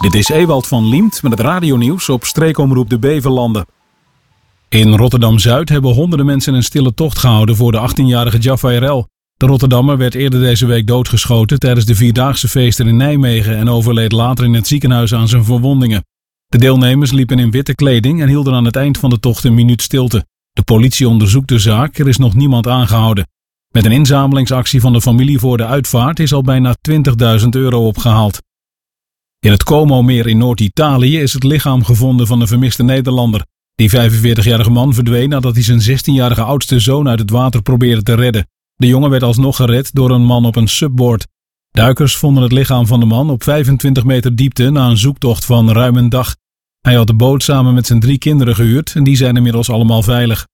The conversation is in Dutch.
Dit is Ewald van Liemt met het radionieuws op streekomroep de Beverlanden. In Rotterdam-Zuid hebben honderden mensen een stille tocht gehouden voor de 18-jarige Jafar El. De Rotterdammer werd eerder deze week doodgeschoten tijdens de Vierdaagse feesten in Nijmegen en overleed later in het ziekenhuis aan zijn verwondingen. De deelnemers liepen in witte kleding en hielden aan het eind van de tocht een minuut stilte. De politie onderzoekt de zaak, er is nog niemand aangehouden. Met een inzamelingsactie van de familie voor de uitvaart is al bijna €20.000 opgehaald. In het Como-meer in Noord-Italië is het lichaam gevonden van een vermiste Nederlander. Die 45-jarige man verdween nadat hij zijn 16-jarige oudste zoon uit het water probeerde te redden. De jongen werd alsnog gered door een man op een subboard. Duikers vonden het lichaam van de man op 25 meter diepte na een zoektocht van ruim een dag. Hij had de boot samen met zijn 3 kinderen gehuurd en die zijn inmiddels allemaal veilig.